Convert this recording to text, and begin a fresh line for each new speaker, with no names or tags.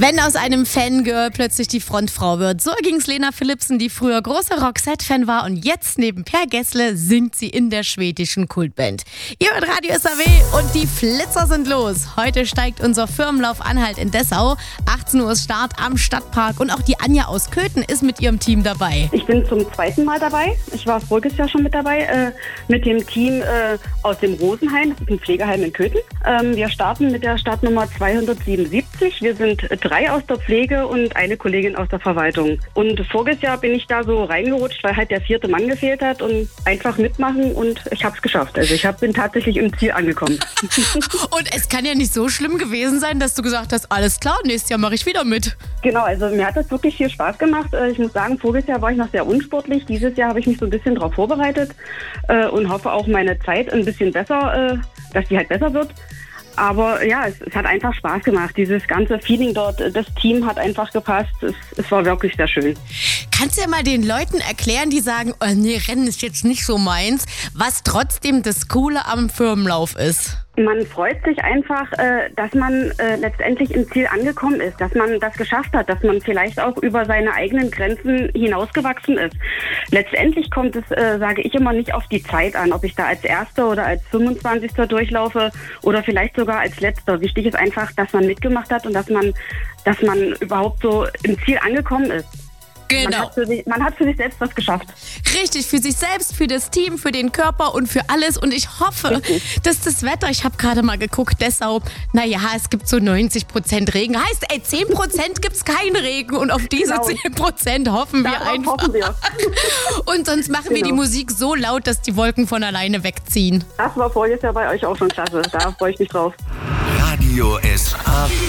Wenn aus einem Fangirl plötzlich die Frontfrau wird. So ging's Lena Philipsen, die früher großer Roxette-Fan war und jetzt neben Per Gessle singt sie in der schwedischen Kultband. Ihr hört Radio SAW und die Flitzer sind los. Heute steigt unser Firmenlauf Anhalt in Dessau. 18 Uhr ist Start am Stadtpark und auch die Anja aus Köthen ist mit ihrem Team dabei.
Ich bin zum zweiten Mal dabei. Ich war voriges Jahr schon mit dabei, mit dem Team aus dem Rosenheim, das ist ein Pflegeheim in Köthen. Wir starten mit der Startnummer 277. Wir sind 3 aus der Pflege und eine Kollegin aus der Verwaltung. Und voriges Jahr bin ich da so reingerutscht, weil halt der 4. Mann gefehlt hat und einfach mitmachen und ich habe es geschafft. Also ich bin tatsächlich im Ziel angekommen.
Und es kann ja nicht so schlimm gewesen sein, dass du gesagt hast, alles klar, nächstes Jahr mache ich wieder mit.
Genau, also mir hat das wirklich viel Spaß gemacht. Ich muss sagen, voriges Jahr war ich noch sehr unsportlich. Dieses Jahr habe ich mich so ein bisschen darauf vorbereitet und hoffe auch meine Zeit ein bisschen besser, dass die halt besser wird. Aber ja, es hat einfach Spaß gemacht. Dieses ganze Feeling dort, das Team hat einfach gepasst. Es war wirklich sehr schön.
Kannst du ja mal den Leuten erklären, die sagen, oh nee, Rennen ist jetzt nicht so meins, was trotzdem das Coole am Firmenlauf ist?
Man freut sich einfach, dass man letztendlich im Ziel angekommen ist, dass man das geschafft hat, dass man vielleicht auch über seine eigenen Grenzen hinausgewachsen ist. Letztendlich kommt es, sage ich immer, nicht auf die Zeit an, ob ich da als Erster oder als 25. durchlaufe oder vielleicht sogar als Letzter. Wichtig ist einfach, dass man mitgemacht hat und dass man überhaupt so im Ziel angekommen ist.
Genau.
Man hat für sich selbst was geschafft.
Richtig, für sich selbst, für das Team, für den Körper und für alles. Und ich hoffe, dass das Wetter, ich habe gerade mal geguckt, Dessau, naja, es gibt so 90% Regen. Heißt, 10% gibt es keinen Regen. Und auf diese 10% hoffen wir einfach.
Hoffen wir.
Und sonst machen wir die Musik so laut, dass die Wolken von alleine wegziehen.
Das war voriges Jahr bei euch auch schon klasse. Da freue ich mich drauf.
Radio SAW.